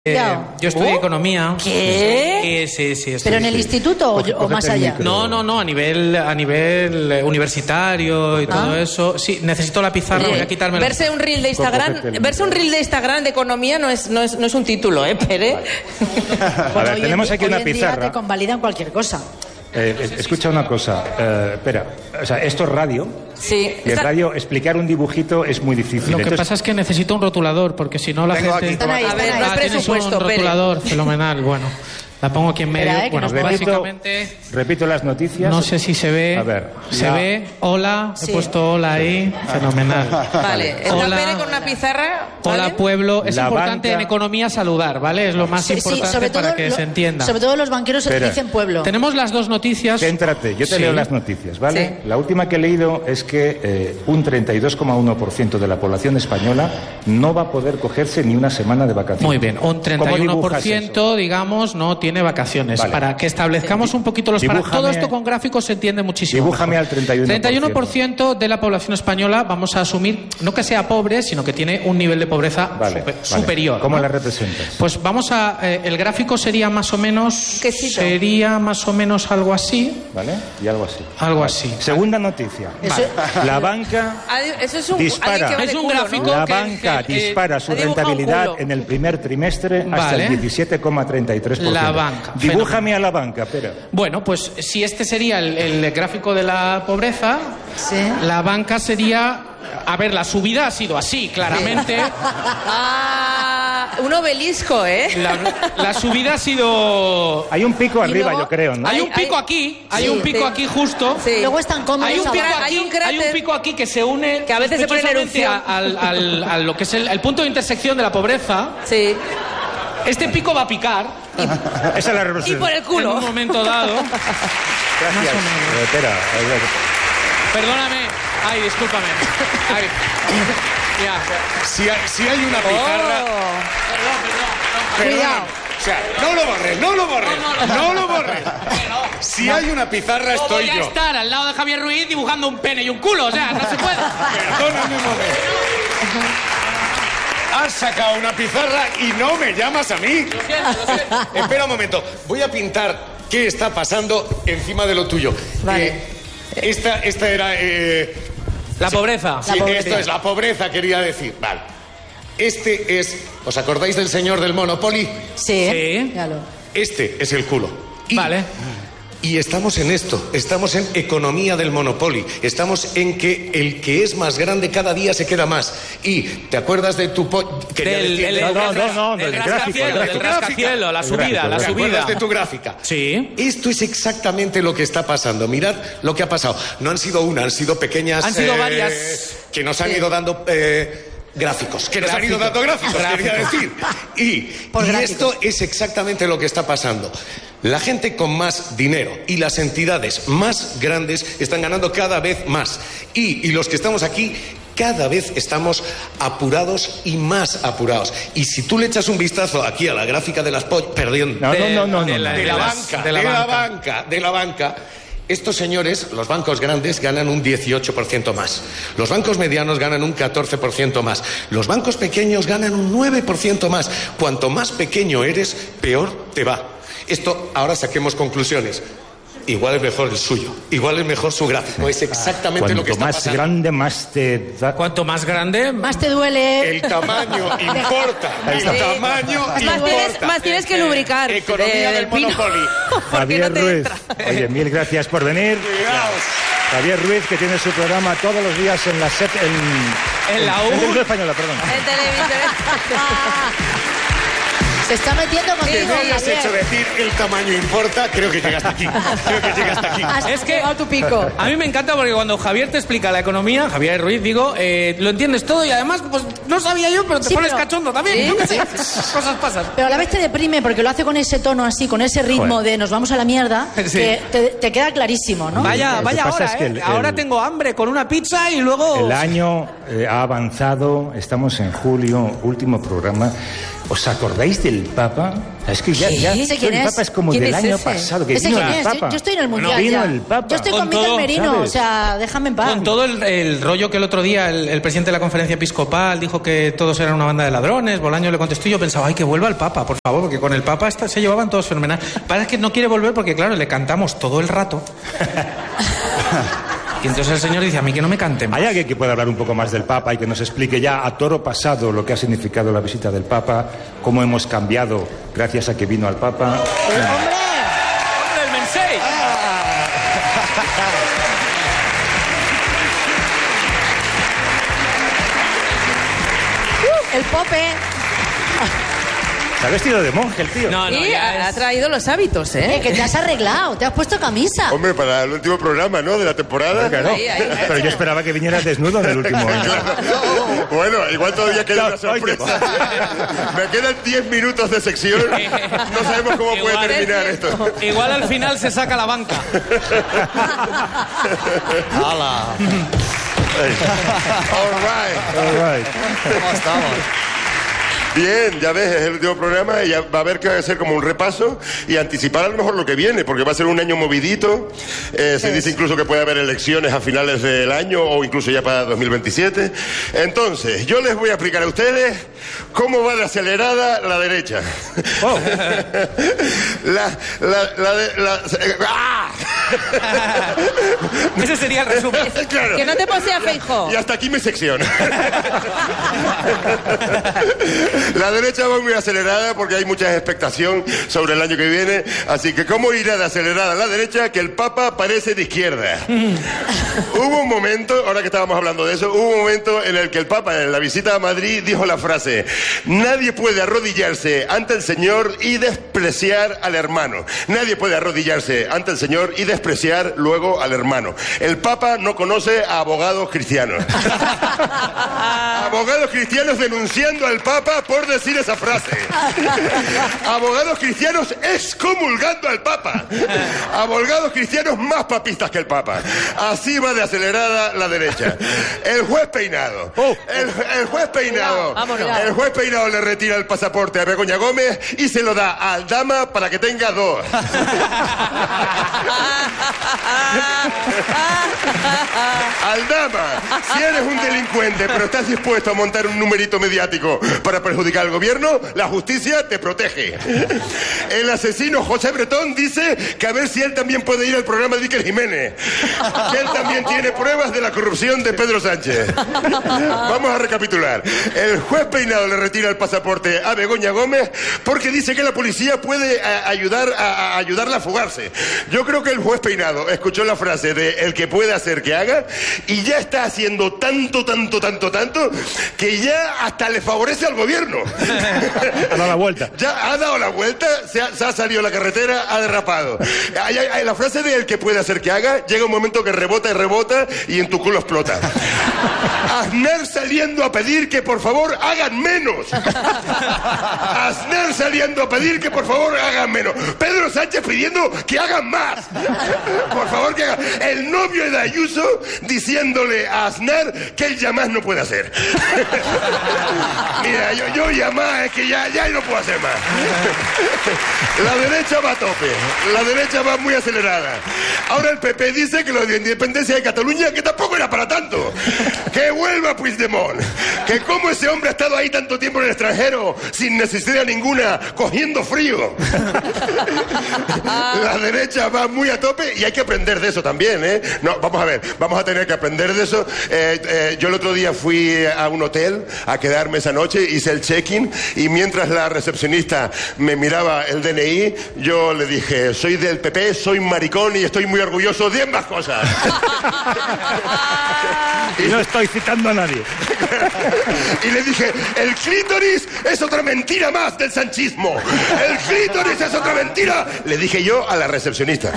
Yo estudié economía. ¿Qué? Sí. ¿Pero en el instituto o más allá? No, a nivel universitario y todo eso. Sí, necesito la pizarra, voy a quitarme. Verse un reel de Instagram de economía no es un título, Pere. A ver, tenemos aquí una pizarra. Te convalidan cualquier cosa. Escucha una cosa, espera, o sea, esto es radio. Sí. Y en radio explicar un dibujito es muy difícil. Lo que pasa es que necesito un rotulador, porque si no la gente... Están ahí. Tienes un rotulador, fenomenal, bueno. La pongo aquí en medio. Bueno, básicamente... Repito las noticias. No sé si se ve. A ver. ¿Se ve? Hola. Sí. He puesto hola ahí. Fenomenal. Vale. Hola, Pere con una pizarra. ¿Vale? Hola, pueblo. Es la importante banca... en economía saludar, ¿vale? Es lo más importante para que se entienda. Sobre todo los banqueros dicen pueblo. Tenemos las dos noticias. Céntrate, yo te leo las noticias, ¿vale? Sí. La última que he leído es que un 32,1% de la población española no va a poder cogerse ni una semana de vacaciones. Muy bien. Un 31%, digamos, no tiene vacaciones. Vale. Para que establezcamos un poquito los parámetros. Todo esto con gráficos se entiende muchísimo. Dibújame al 31%. 31% de la población española, vamos a asumir, no que sea pobre, sino que tiene un nivel de pobreza superior. ¿Cómo la representas? Pues vamos a... el gráfico sería más o menos... Quesito. Sería más o menos algo así. ¿Vale? Y algo así. Algo así. Segunda noticia. Vale. La banca eso es un, dispara. Es un gráfico. La banca dispara su rentabilidad en el primer trimestre hasta el 17,33%. La banca. Dibújame a la banca, espera. Bueno, pues si este sería el gráfico de la pobreza, la banca sería... A ver, la subida ha sido así, claramente. Un obelisco, La subida ha sido... Hay un pico arriba, yo creo, ¿no? Hay un pico aquí, aquí justo. Sí. Luego están cómodos. Hay un pico aquí que se une... Que a veces se pone en erupción. A lo que es el punto de intersección de la pobreza. Sí. Este pico va a picar. Esa es la representación. Y por el culo. En un momento dado. Gracias. Espera. Perdóname. Ay, discúlpame. Ay. Ya. Si hay una pizarra... Perdón. Cuidado. O sea, no lo borres. Si hay una pizarra, estoy yo. Voy a estar al lado de Javier Ruiz dibujando un pene y un culo, o sea, no se puede. Perdóname un momento. Has sacado una pizarra y no me llamas a mí. Lo siento. Espera un momento. Voy a pintar qué está pasando encima de lo tuyo. Vale. Esta era... La pobreza. Sí, esto es la pobreza, quería decir. Vale. Este es... ¿Os acordáis del señor del Monopoly? Sí. Este es el culo. Vale. Y estamos en esto, estamos en economía del Monopoly, estamos en que el que es más grande cada día se queda más. Y ¿te acuerdas de tu del rascacielos, la subida. ¿Te acuerdas de tu gráfica? Sí. Esto es exactamente lo que está pasando. Mirad lo que ha pasado. No han sido una, han sido pequeñas... Han sido varias... que nos han ido dando... gráficos, que nos han ido dando gráficos, quería decir. Y esto es exactamente lo que está pasando. La gente con más dinero y las entidades más grandes están ganando cada vez más. Y los que estamos aquí cada vez estamos apurados y más apurados. Y si tú le echas un vistazo aquí a la gráfica de las de la banca, estos señores, los bancos grandes, ganan un 18% más. Los bancos medianos ganan un 14% más. Los bancos pequeños ganan un 9% más. Cuanto más pequeño eres, peor te va. Esto, ahora saquemos conclusiones. Igual es mejor el suyo, igual es mejor su gráfico. Es exactamente lo que está pasando. Cuanto más grande, más te da... Cuanto más grande... Más te duele. El tamaño importa. El tamaño importa. Más tienes que lubricar. Economía del Monopoly. Javier Ruiz. Oye, mil gracias por venir. Cuidaos. Javier Ruiz, que tiene su programa todos los días en la SEP... En la U. En Televisión Española, perdón. En televisión. Se está metiendo contigo, Que me has Javier. hecho decir el tamaño importa, creo que llega hasta aquí. Es que a tu pico. A mí me encanta porque cuando Javier te explica la economía, Javier Ruiz, digo, lo entiendes todo y además, pues no sabía yo, pero te pones cachondo también. Yo qué sé, cosas pasan. Pero a la vez te deprime porque lo hace con ese tono así, con ese ritmo de nos vamos a la mierda, que te queda clarísimo, ¿no? Vaya ahora, es que ahora tengo hambre con una pizza y luego... El año ha avanzado, estamos en julio, último programa. ¿Os acordáis del Papa? Es que ya el Papa es como del año pasado. Que vino el Papa. Yo estoy en el Mundial vino ya. El Papa. Yo estoy con Miguel Merino, ¿sabes? O sea, déjame en paz. Con todo el rollo que el otro día el presidente de la conferencia episcopal dijo que todos eran una banda de ladrones, Bolaño le contestó y yo pensaba, ay, que vuelva el Papa, por favor, porque con el Papa se llevaban todos fenomenal. Parece que no quiere volver porque, claro, le cantamos todo el rato. Y entonces el señor dice, a mí que no me canten. Hay alguien que pueda hablar un poco más del Papa y que nos explique ya a toro pasado lo que ha significado la visita del Papa, cómo hemos cambiado gracias a que vino al Papa. ¡Hombre, el Mensei! El Pope. Se ha vestido de monje el tío. No, Y ha traído los hábitos, ¿eh? Que te has arreglado, te has puesto camisa. Hombre, para el último programa, ¿no? De la temporada. Claro. Ahí. Pero yo esperaba que vinieras desnudo en el último. Claro. Bueno, igual todavía queda una sorpresa. Me quedan 10 minutos de sección. No sabemos cómo puede terminar esto. Igual al final se saca la banca. ¡Hala! All right. ¿Cómo estamos? Bien, ya ves, es el último programa y ya va a haber que hacer como un repaso y anticipar a lo mejor lo que viene, porque va a ser un año movidito. Se dice incluso que puede haber elecciones a finales del año o incluso ya para 2027. Entonces, yo les voy a explicar a ustedes cómo va de acelerada la derecha. Oh. Ese sería el resumen. Claro. Que no te posea, Feijóo. Y hasta aquí mi sección. La derecha va muy acelerada porque hay mucha expectación sobre el año que viene. Así que, ¿cómo irá de acelerada la derecha? Que el Papa parece de izquierda. Hubo un momento, ahora que estábamos hablando de eso, hubo un momento en el que el Papa, en la visita a Madrid, dijo la frase: nadie puede arrodillarse ante el Señor y despreciar al hermano. Nadie puede arrodillarse ante el Señor y despreciar luego al hermano. El Papa no conoce a abogados cristianos. Abogados cristianos denunciando al Papa por decir esa frase. Abogados cristianos excomulgando al Papa. Abogados cristianos más papistas que el Papa. Así va de acelerada la derecha. El juez Peinado. El juez Peinado. El juez Peinado le retira el pasaporte a Begoña Gómez y se lo da a Aldama para que tenga 2. Aldama, si eres un delincuente pero estás dispuesto a montar un numerito mediático para perjudicar al gobierno, la justicia te protege. El asesino José Bretón dice que a ver si él también puede ir al programa de Iker Jiménez, que él también tiene pruebas de la corrupción de Pedro Sánchez. Vamos a recapitular. El juez Peinado le retira el pasaporte a Begoña Gómez porque dice que la policía puede ayudarla a fugarse. Yo creo que el juez Peinado escuchó la frase de el que puede hacer que haga y ya está haciendo tanto que ya hasta le favorece al gobierno. Ha dado la vuelta. Ya ha dado la vuelta, se ha salido a la carretera, ha derrapado. La frase de el que puede hacer que haga, llega un momento que rebota y en tu culo explota. Aznar saliendo a pedir que por favor hagan menos. Aznar saliendo a pedir que por favor hagan menos. Pedro Sánchez pidiendo que hagan más. Por favor que hagan. El novio de Ayuso diciéndole a Aznar que él ya más no puede hacer. Mira, yo ya más, es que ya no puedo hacer más. La derecha va a tope. La derecha va muy acelerada. Ahora el PP dice que lo de independencia de Cataluña, que tampoco era para tanto. Que vuelva Puigdemont. Que como ese hombre ha estado ahí tanto tiempo en el extranjero, sin necesidad ninguna, cogiendo frío. La derecha va muy a tope y hay que aprender de eso también, ¿eh? No, vamos a ver, vamos a tener que aprender de eso. Yo el otro día fui a un hotel a quedarme esa noche, hice el check-in y mientras la recepcionista me miraba el DNI, yo le dije: soy del PP, soy maricón y estoy muy orgulloso de ambas cosas. Y no estoy citando a nadie. Y le dije: el clítoris es otra mentira más del sanchismo. El clítoris es otra mentira. Le dije yo a la recepcionista.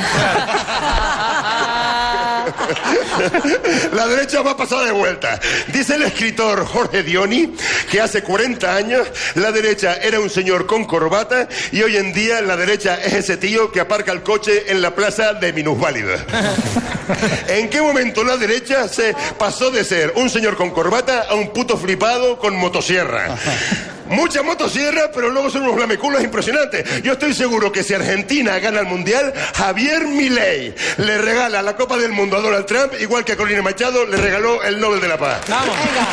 La derecha va pasada de vuelta. Dice el escritor Jorge Dioni que hace 40 años la derecha era un señor con corbata y hoy en día la derecha es ese tío que aparca el coche en la plaza de minusválidos. ¿En qué momento la derecha se pasó de ser un señor con corbata a un puto flipado con motosierra? mucha motosierra, pero luego son unos lameculos impresionantes. Yo estoy seguro que si Argentina gana el Mundial, Javier Milei le regala la Copa del Mundo a Donald Trump, igual que a Corina Machado le regaló el Nobel de la Paz. Vamos. Venga.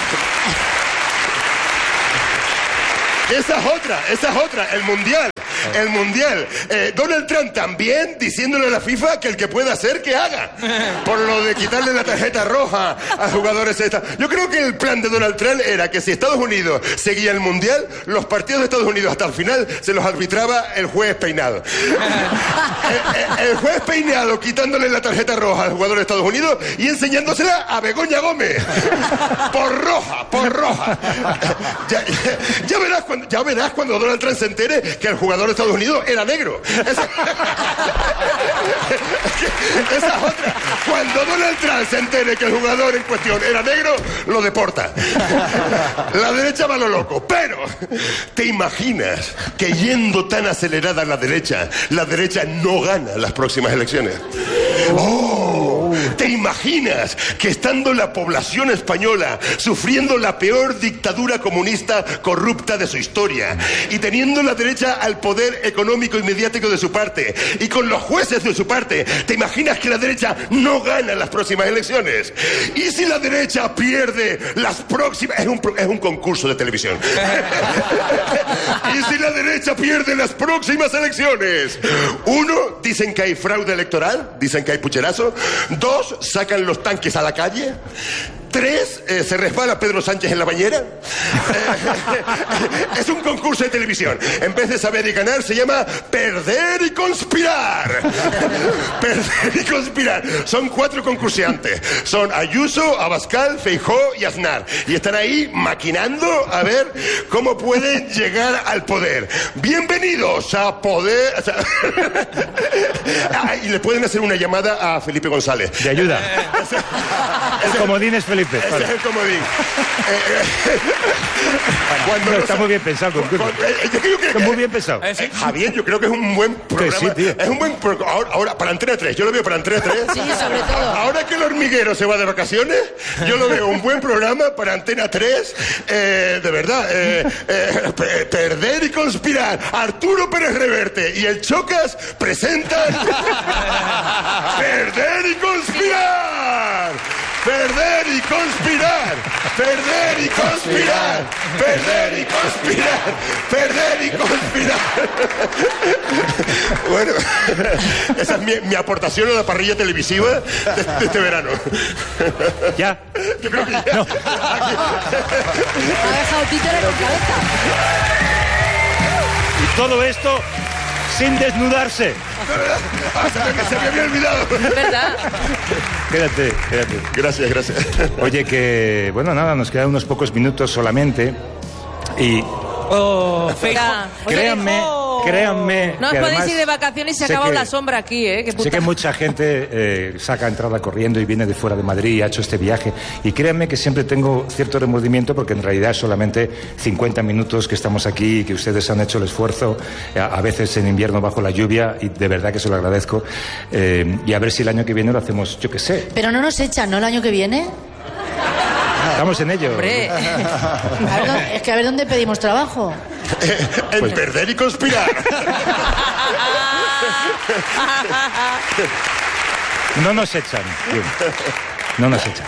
Esa es otra, el Mundial. Donald Trump también diciéndole a la FIFA que el que pueda hacer, que haga. Por lo de quitarle la tarjeta roja a jugadores. Yo creo que el plan de Donald Trump era que si Estados Unidos seguía el Mundial, los partidos de Estados Unidos hasta el final se los arbitraba el juez Peinado. El juez Peinado quitándole la tarjeta roja al jugador de Estados Unidos y enseñándosela a Begoña Gómez. Por roja. Ya verás cuando Donald Trump se entere que el jugador de Estados Unidos era negro. Esa es otra. Cuando Donald Trump se entere que el jugador en cuestión era negro, lo deporta. La derecha va a lo loco. Pero, ¿te imaginas que yendo tan acelerada la derecha no gana las próximas elecciones? ¿Te imaginas que estando la población española sufriendo la peor dictadura comunista corrupta de su historia y teniendo la derecha al poder económico y mediático de su parte y con los jueces de su parte, te imaginas que la derecha no gana las próximas elecciones? ¿Y si la derecha pierde las próximas? Es un concurso de televisión. ¿Y si la derecha pierde las próximas elecciones? 1, dicen que hay fraude electoral, dicen que hay pucherazo. 2, sacan los tanques a la calle. 3, se resbala Pedro Sánchez en la bañera. Es un concurso de televisión. En vez de saber y ganar, se llama Perder y Conspirar. Perder y Conspirar. Son 4 concursantes. Son Ayuso, Abascal, Feijóo y Aznar. Y están ahí maquinando a ver cómo pueden llegar al poder. Bienvenidos a Poder... Y le pueden hacer una llamada a Felipe González. De ayuda. El comodín es Felipe. Ese es el comodín. No, está muy bien pensado, concurso. Yo creo que muy bien pensado. Javier, yo creo que es un buen programa. Sí, tío. Es un buen programa. Ahora, para Antena 3, yo lo veo para Antena 3. Sí, sobre todo. Ahora que el hormiguero se va de vacaciones, yo lo veo un buen programa para Antena 3. De verdad. Perder y Conspirar. Arturo Pérez Reverte y el Chocas presentan Perder y Conspirar. Perder y conspirar, perder y conspirar, perder y conspirar, perder y conspirar. Bueno, esa es mi aportación a la parrilla televisiva de este verano. ¿Ya? Yo creo que ya. Ha No. dejado títere con cabeza. Y todo esto sin desnudarse. Se me había olvidado. Es verdad. Quédate. Gracias. Oye, que, bueno, nada, nos quedan unos pocos minutos solamente. Y créanme. No os que podéis además ir de vacaciones y se ha sé acabado que- la sombra aquí, ¿eh? Qué puta. Sé que mucha gente saca entrada corriendo y viene de fuera de Madrid y ha hecho este viaje. Y créanme que siempre tengo cierto remordimiento porque en realidad es solamente 50 minutos que estamos aquí y que ustedes han hecho el esfuerzo, a veces en invierno bajo la lluvia, y de verdad que se lo agradezco. Y a ver si el año que viene lo hacemos, yo qué sé. Pero no nos echan, ¿no? El año que viene. Estamos en ello. Hombre. Es que a ver dónde pedimos trabajo. En perder y conspirar. No nos echan. Bien. No nos echan.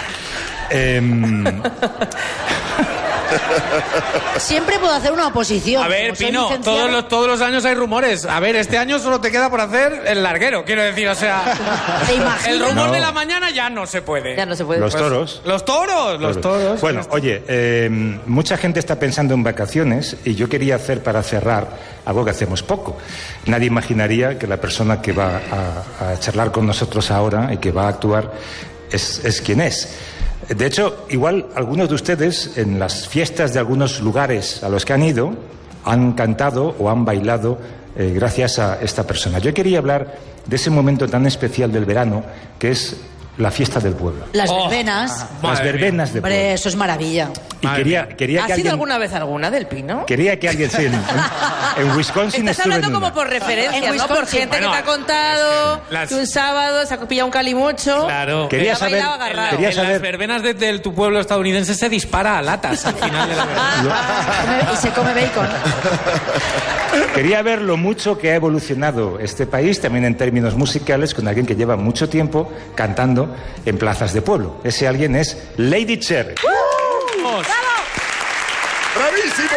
Siempre puedo hacer una oposición. A ver, Como soy Pino, licenciada. todos los años hay rumores. A ver, este año solo te queda por hacer el larguero, quiero decir, o sea... ¿Te imaginas? El rumor No. de la mañana ya no se puede. Ya no se puede. Los toros. Los toros. Bueno, oye, mucha gente está pensando en vacaciones y yo quería hacer para cerrar algo que hacemos poco. Nadie imaginaría que la persona que va a charlar con nosotros ahora y que va a actuar es quien es. De hecho, igual algunos de ustedes en las fiestas de algunos lugares a los que han ido han cantado o han bailado gracias a esta persona. Yo quería hablar de ese momento tan especial del verano que es la fiesta del pueblo. Las verbenas. Las verbenas de pueblo. Hombre, eso es maravilla. Y quería ¿Has que sido alguien... alguna vez alguna del Pino? Quería que alguien... Sí, en Wisconsin Estás estuve hablando en como una. por referencia, En ¿no? Por Wisconsin. gente Bueno, que te ha contado que un sábado se ha pillado un calimocho. Claro. Quería ha saber... bailado agarrado. Quería En las saber... verbenas de tu pueblo estadounidense se dispara a latas al final de la verbena. Y se come bacon. Quería ver lo mucho que ha evolucionado este país, también en términos musicales, con alguien que lleva mucho tiempo cantando en plazas de pueblo. Ese alguien es Lady Cherry. ¡Bravísimo!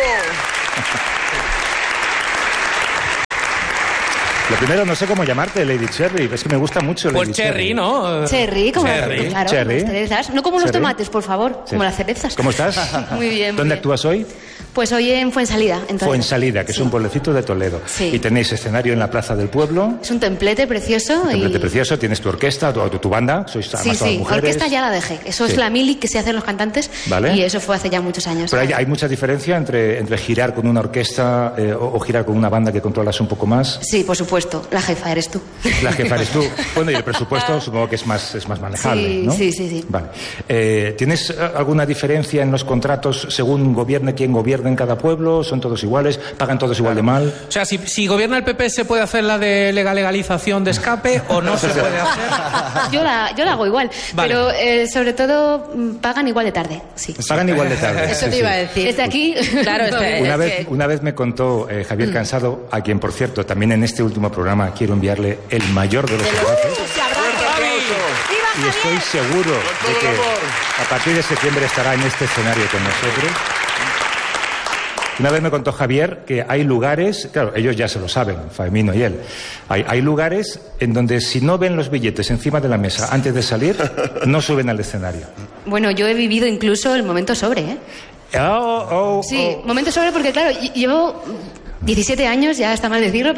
Lo primero, no sé cómo llamarte, Lady Cherry. Es que me gusta mucho Lady Pues Cherry, ¿no? Cherry, como Cherry. claro, Cherry. las cerezas. No como los Cherry. tomates, por favor, Sí. como las cerezas. ¿Cómo estás? Muy bien. muy ¿Dónde bien. actúas hoy? Pues hoy en Fuensalida. En Toledo. Fuensalida, que es un pueblecito de Toledo. Sí. Y tenéis escenario en la plaza del pueblo. Es un templete precioso. Templete y... precioso, tienes tu orquesta, tu banda, sois Sí, además todas sí, mujeres. orquesta ya la dejé. Eso Sí. es la mili que se hacen los cantantes. Vale. Y eso fue hace ya muchos años. Pero hay mucha diferencia entre girar con una orquesta o girar con una banda que controlas un poco más. Sí, por supuesto. La jefa eres tú. La jefa eres tú. Bueno, y el presupuesto supongo que es más manejable, Sí, ¿no? sí. Vale. ¿Tienes alguna diferencia en los contratos según gobierne quien gobierne en cada pueblo? ¿Son todos iguales? ¿Pagan todos igual de mal? O sea, si gobierna el PP, ¿se puede hacer la de legalización de escape o no se puede hacer? Yo la hago igual. Vale. Pero sobre todo pagan igual de tarde. Sí. Pagan igual de tarde. Eso Sí, te sí. iba a decir. Desde aquí. Claro, Una vez me contó Javier Cansado, a quien, por cierto, también en este último programa quiero enviarle el mayor de los abrazos. Y estoy seguro de que a partir de septiembre estará en este escenario con nosotros. Una vez me contó Javier que hay lugares, claro, ellos ya se lo saben, Faemino y él, hay lugares en donde si no ven los billetes encima de la mesa antes de salir, no suben al escenario. Bueno, yo he vivido incluso el momento sobre, ¿eh? Sí, momento sobre porque, claro, llevo 17 años, ya está mal decirlo,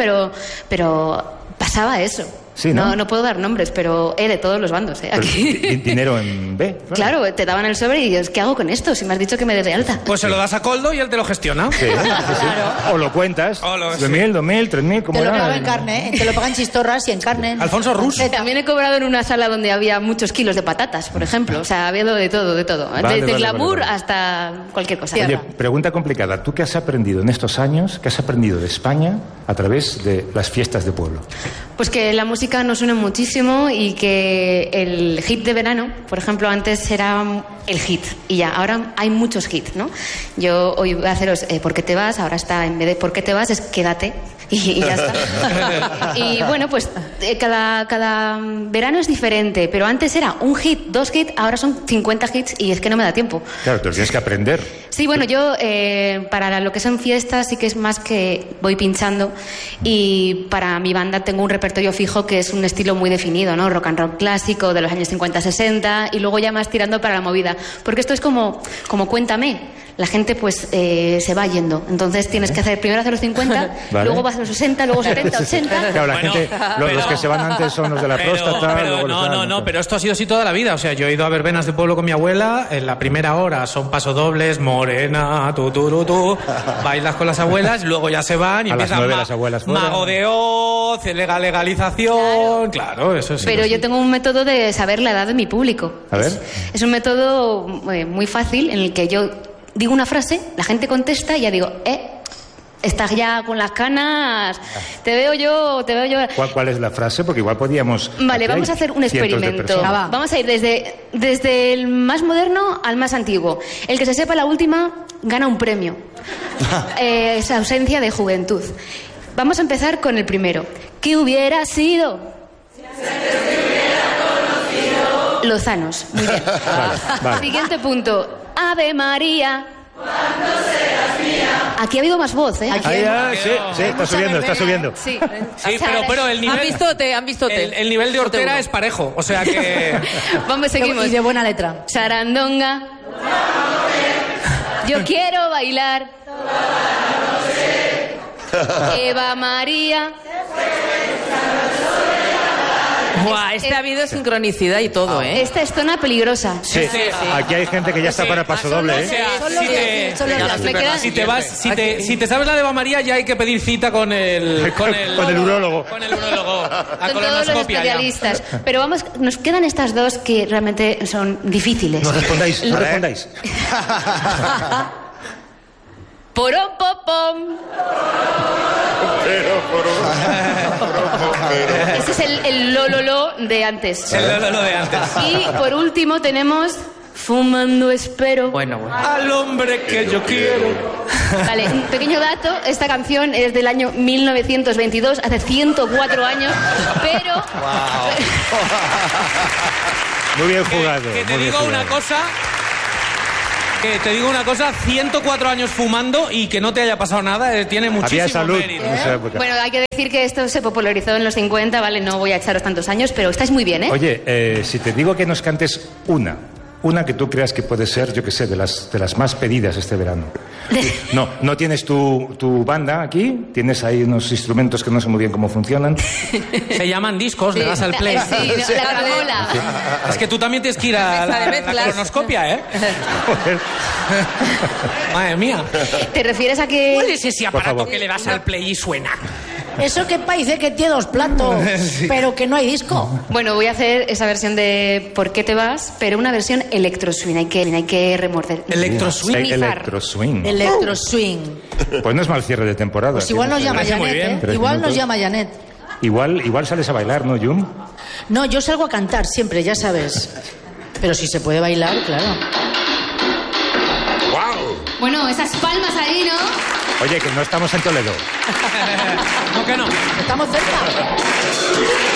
pero pasaba eso. Sí, ¿no? No puedo dar nombres, pero de todos los bandos, Pero aquí. dinero en B. Claro, te daban el sobre y dices, ¿qué hago con esto? Si me has dicho que me des de alta. Pues se lo das a Coldo y él te lo gestiona. Sí, sí. O lo cuentas. O lo- 2.000, 2.000, 3.000, ¿cómo Te lo era? pagan en carne, ¿eh? Te lo pagan chistorras y en carne. Alfonso Rus. También he cobrado en una sala donde había muchos kilos de patatas, por ejemplo. O sea, había de todo, de todo. Vale, Desde vale, glamour vale. hasta cualquier cosa. Oye, pregunta complicada. ¿Tú qué has aprendido en estos años? ¿Qué has aprendido de España a través de las fiestas de pueblo? Pues que la música nos une muchísimo y que el hit de verano, por ejemplo, antes era el hit y ya, ahora hay muchos hits, ¿no? Yo hoy voy a haceros ¿por qué te vas? Ahora está, en vez de ¿por qué te vas? Es quédate y ya está. Y bueno, pues cada verano es diferente, pero antes era un hit, 2 hits, ahora son 50 hits y es que no me da tiempo. Claro, te lo tienes que aprender. Sí, bueno, yo para lo que son fiestas sí que es más que voy pinchando y para mi banda tengo un repertorio fijo que es un estilo muy definido, ¿no? Rock and roll clásico de los años 50-60 y luego ya más tirando para la movida. Porque esto es como Cuéntame. La gente pues se va yendo. Entonces tienes que primero hacer los 50, Vale. luego vas a los 60, luego 70, 80. Claro, la Bueno, gente, los pero- que se van antes son los de la próstata. luego los tal, No, pero esto ha sido así toda la vida. O sea, yo he ido a verbenas de pueblo con mi abuela. En la primera hora son pasodobles, morena, tú. Bailas con las abuelas, luego ya se van y A las empiezan 9 las abuelas fuera. Mago de Oz, legalización. Claro, eso sí. Pero yo tengo un método de saber la edad de mi público. A ver. Es un método muy fácil en el que yo digo una frase, la gente contesta y ya digo, estás ya con las canas, te veo yo. ¿Cuál es la frase? Porque igual podíamos... Vale, aquí vamos a hay hacer un cientos de experimento. personas. Va. Vamos a ir desde el más moderno al más antiguo. El que se sepa la última gana un premio. Es ausencia de juventud. Vamos a empezar con el primero. ¿Qué hubiera sido? Lozanos. Muy bien. Vale. Siguiente punto. Ave María. Aquí ha habido más voz, ¿eh? Ahí, sí, está subiendo. Sí. Sí, pero el nivel... Han vistote. El nivel de hortera Seguro. es parejo. O sea que... Vamos, seguimos. Y de buena letra. Sarandonga. Yo quiero bailar. Eva María. Buah, ha habido sincronicidad y todo, ¿eh? Esta es zona peligrosa. Sí, aquí hay gente que ya está para paso doble, ¿eh? Si te sabes la de Eva María, ya hay que pedir cita con el urólogo. Con el urólogo. A Con todos los especialistas. Pero vamos, nos quedan estas dos que realmente son difíciles. No respondáis, no respondáis. Poropopom. Ese es el lololo de antes. El lololo de antes. Y por último tenemos Fumando Espero. Bueno. Al hombre que yo quiero. Vale, un pequeño dato. Esta canción es del año 1922, hace 104 años, pero... Wow. Muy bien jugado. Que te digo una cosa... Que te digo una cosa, 104 años fumando y que no te haya pasado nada, tiene muchísimo Había salud mérito. en esa época. Bueno, hay que decir que esto se popularizó en los 50, ¿vale? No voy a echaros tantos años, pero estáis muy bien, ¿eh? Oye, si te digo que nos cantes una que tú creas que puede ser, yo que sé, de las más pedidas este verano. No tienes tu banda aquí, tienes ahí unos instrumentos que no sé muy bien cómo funcionan. Se llaman discos, le das al play. Sí, la caramola. Es que tú también tienes que ir a la cronoscopia, ¿eh? Madre mía. ¿Te refieres a que...? ¿Cuál es ese aparato que le das al play y suena? Eso que parece que tiene 2 platos, pero que no hay disco. Bueno, voy a hacer esa versión de ¿Por qué te vas? Pero una versión electro swing, hay que remorder. Electro swing. Electro swing. Electro swing. Pues no es mal cierre de temporada. Pues igual nos llama Janet, ¿eh? Igual nos llama Janet. Igual sales a bailar, ¿no, Jun? No, yo salgo a cantar siempre, ya sabes. Pero si se puede bailar, claro. ¡Wow! Bueno, esas palmas ahí, ¿no? Oye, que no estamos en Toledo. ¿Cómo que no? Estamos cerca.